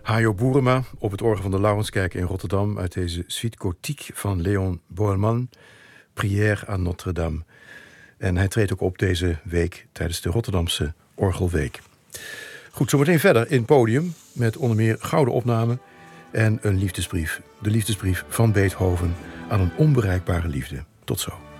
Hajo Boerema op het orgel van de Laurenskerk in Rotterdam uit deze suite gothique van Léon Boelman, Prière à Notre-Dame. En hij treedt ook op deze week tijdens de Rotterdamse Orgelweek. Goed, zometeen verder in Podium met onder meer gouden opname en een liefdesbrief. De liefdesbrief van Beethoven aan een onbereikbare liefde. Tot zo.